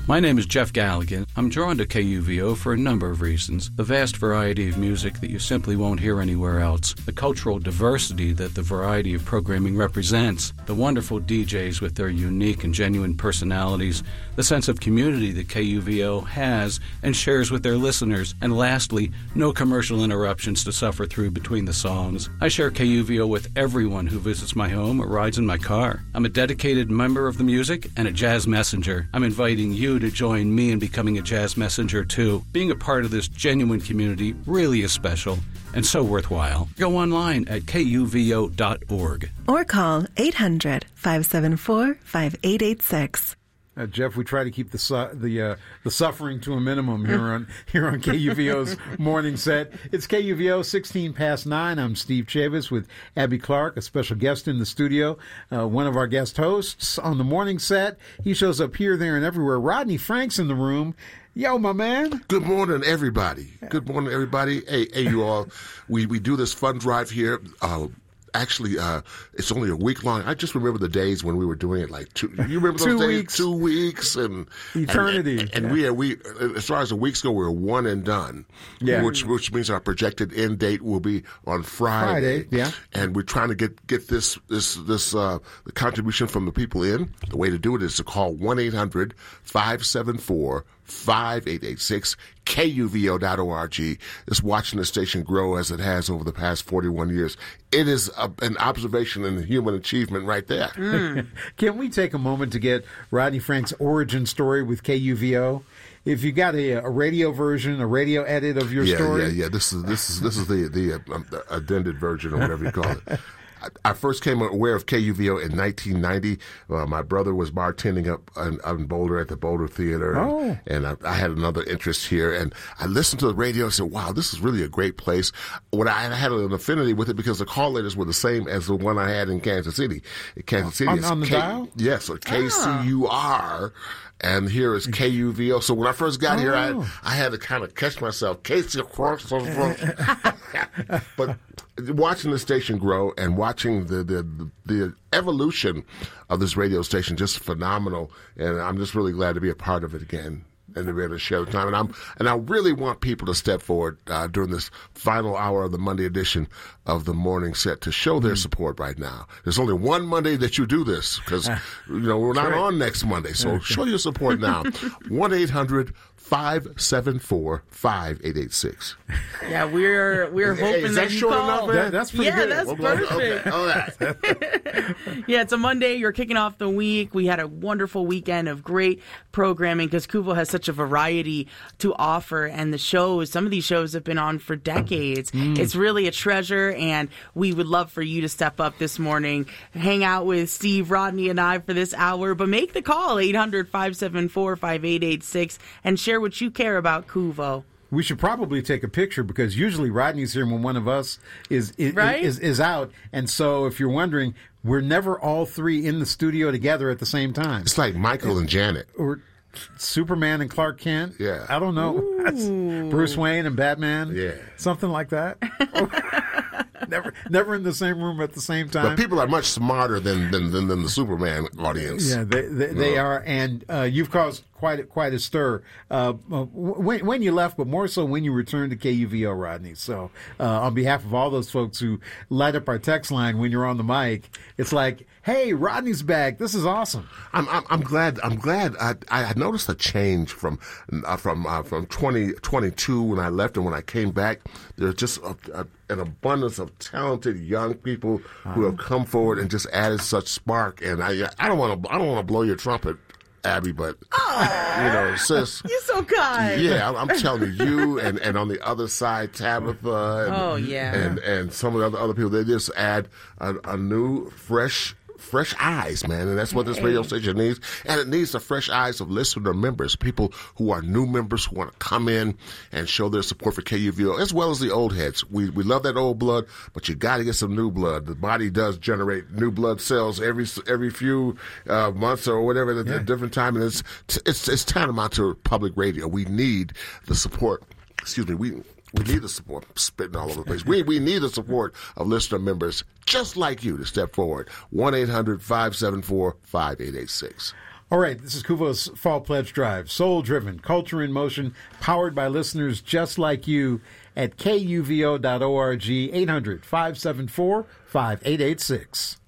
My name is Jeff Galligan. I'm drawn to KUVO for a number of reasons. The vast variety of music that you simply won't hear anywhere else, the cultural diversity that the variety of programming represents, the wonderful DJs with their unique and genuine personalities, the sense of community that KUVO has and shares with their listeners, and lastly, no commercial interruptions to suffer through between the songs. I share KUVO with everyone who visits my home or rides in my car. I'm a dedicated member of the music and a jazz messenger. I'm inviting you to join me in becoming a jazz messenger too. Being a part of this genuine community really is special and so worthwhile. Go online at kuvo.org. Or call 800-574-5886. Jeff, we try to keep the suffering to a minimum here on KUVO's morning set. It's KUVO 16 past 9. I'm Steve Chavis with Abby Clark, a special guest in the studio. One of our guest hosts on the morning set. He shows up here, there, and everywhere. Rodney Frank's in the room. Yo, my man. Good morning, everybody. Good morning, everybody. Hey, you all. We do this fun drive here. Actually, it's only a week long. I just remember the days when we were doing it like 2. You remember those days? 2 weeks and eternity. And we as far as the weeks go, we're one and done. Yeah. Which means our projected end date will be on Friday. Yeah. And we're trying to get this the contribution from the people in. The way to do it is to call 1-800-574-5886. KUVO.org. Is watching the station grow as it has over the past 41 years. It is an observation in human achievement right there. Can we take a moment to get Rodney Frank's origin story with KUVO? If you got a radio version, a radio edit of your story, yeah. This is the addended version or whatever you call it. I first came aware of KUVO in 1990. My brother was bartending up in Boulder at the Boulder Theater. And I had another interest here. And I listened to the radio and said, wow, this is really a great place. I had an affinity with it because the call letters were the same as the one I had in Kansas City. On the dial? Yes, so KCUR. And here is KUVO. So when I first got here, I had to kind of catch myself. But watching the station grow and watching the evolution of this radio station, just phenomenal. And I'm just really glad to be a part of it again and to be able to share the time. And I really want people to step forward during this final hour of the Monday edition of the morning set to show their support right now. There's only one Monday that you do this because we're not on next Monday. So show your support now. 1-800-574-5886. Yeah, we're hoping that you call. That's pretty good. Yeah, that's perfect. Okay. All right. Yeah, it's a Monday. You're kicking off the week. We had a wonderful weekend of great programming because KUVO has such a variety to offer, and some of these shows have been on for decades. It's really a treasure, and we would love for you to step up this morning, hang out with Steve, Rodney, and I for this hour, but make the call, 800-574-5886, and share what you care about KUVO. We should probably take a picture because usually Rodney's here when one of us is out. And so if you're wondering, we're never all three in the studio together at the same time. It's like Michael and Janet. Or Superman and Clark Kent. Yeah. I don't know. Bruce Wayne and Batman. Yeah. Something like that. Never in the same room at the same time. But people are much smarter than the Superman audience. Yeah, they are, and you've caused quite a stir when you left, but more so when you returned to KUVO, Rodney. So on behalf of all those folks who light up our text line when you're on the mic, it's like, hey, Rodney's back. This is awesome. I'm glad. I noticed a change from 2022 when I left and when I came back. There's just an abundance of talented young people who have come forward and just added such spark. And I don't want to blow your trumpet, Abby, but sis, You're so kind. Yeah, I'm telling you, and on the other side, Tabitha, and some of the other people, they just add a new, fresh eyes, man, and that's what this radio station needs. And it needs the fresh eyes of listener members, people who are new members who want to come in and show their support for KUVO, as well as the old heads. We love that old blood, but you got to get some new blood. The body does generate new blood cells every few months or whatever at a different time, and it's tantamount to public radio. We need the support. Excuse me. We need the support. I'm spitting all over the place. We need the support of listener members just like you to step forward. 1-800-574-5886. All right, this is Kuvo's Fall Pledge Drive. Soul-driven, culture in motion, powered by listeners just like you at kuvo.org, 800-574-5886.